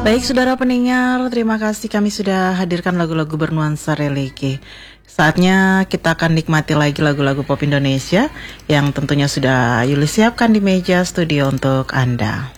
Baik saudara pendengar, terima kasih kami sudah hadirkan lagu-lagu bernuansa religi. Saatnya kita akan nikmati lagi lagu-lagu pop Indonesia yang tentunya sudah Yuli siapkan di meja studio untuk Anda.